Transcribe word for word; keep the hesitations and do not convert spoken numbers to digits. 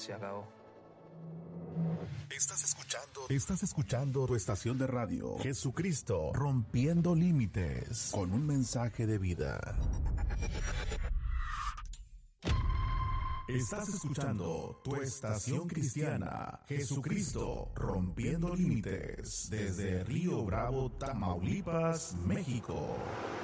se acabó. Estás escuchando, estás escuchando tu estación de radio, Jesucristo, rompiendo límites, con un mensaje de vida. Estás escuchando tu estación cristiana, Jesucristo, rompiendo límites, desde Río Bravo, Tamaulipas, México.